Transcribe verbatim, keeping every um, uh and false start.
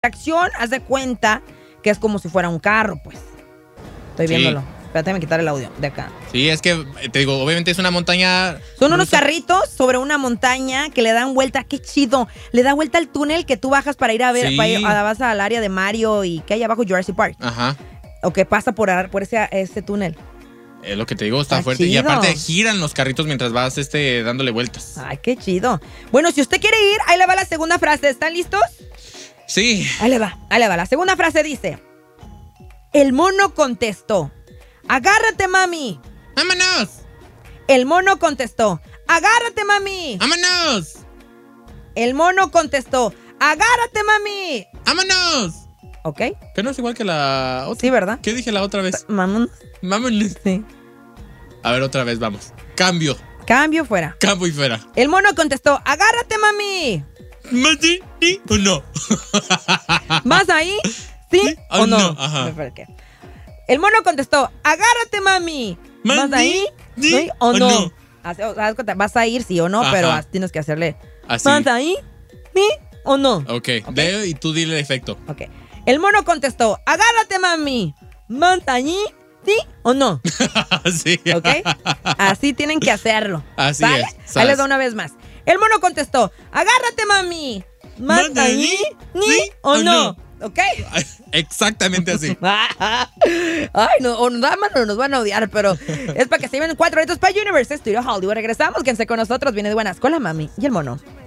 acción, haz de cuenta que es como si fuera un carro, pues. Estoy Sí. viéndolo. Espérate, me quitar el audio de acá. Sí, es que, te digo, obviamente es una montaña... Son unos rusa. carritos sobre una montaña que le dan vuelta. ¡Qué chido! Le da vuelta al túnel que tú bajas para ir a ver, Sí. para ir a, vas al área de Mario y que hay abajo Jurassic Park. Ajá. O que pasa por, por ese, ese túnel. Es lo que te digo, está, Está fuerte. Y chido. aparte giran los carritos mientras vas este, dándole vueltas. Ay, qué chido. Bueno, si usted quiere ir, ahí le va la segunda frase. ¿Están listos? Sí. Ahí le va, ahí le va. La segunda frase dice: el mono contestó: agárrate, mami. ¡Vámonos! El mono contestó: agárrate, mami. ¡Vámonos! El mono contestó: agárrate, mami. ¡Vámonos! ¿Ok? Que no es igual que la otra. Sí, ¿verdad? ¿Qué dije la otra vez? Vámonos. Vámonos. Sí. A ver, otra vez, vamos. Cambio. Cambio fuera. Cambio y fuera. El mono contestó: agárrate, mami. ¿Mati? ¿Sí o no? ¿Vas ahí? ¿Sí ¿Sí o o no? no? Ajá. Espera, ¿qué? El mono contestó: agárrate, mami. ¿Vas ¿Mati? ahí? ¿Sí ¿Sí o o no? no? Así, o sea, haz cuenta, vas a ir, sí o no, Ajá. pero tienes que hacerle. Así. ¿Vas ahí? ¿Sí o no? Ok, lee y tú dile el efecto. Ok. El mono contestó: agárrate, mami. ¿Vas ahí? ¿Sí o no? Sí. ¿Ok? Así tienen que hacerlo. Así ¿Sale? es, Ahí sas. les doy una vez más. El mono contestó: agárrate, mami. ¿Vas ¿Manda ahí? ahí? ¿Sí ¿Sí o o no? no? ¿Ok? Exactamente así. Ay, no, o nos, van, o nos van a odiar, pero es para que se lleven cuatro retos para Universal Studio Hollywood. Regresamos, quédense con nosotros. Viene de buenas con la mami y el mono.